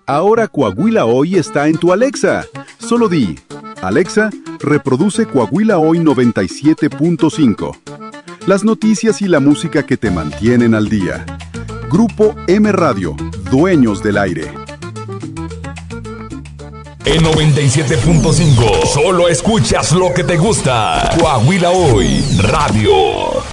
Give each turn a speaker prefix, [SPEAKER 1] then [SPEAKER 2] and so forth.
[SPEAKER 1] Ahora Coahuila Hoy está en tu Alexa. Solo di, Alexa, reproduce Coahuila Hoy 97.5. Las noticias y la música que te mantienen al día. Grupo M Radio, dueños del aire.
[SPEAKER 2] En 97.5, solo escuchas lo que te gusta. Coahuila Hoy Radio.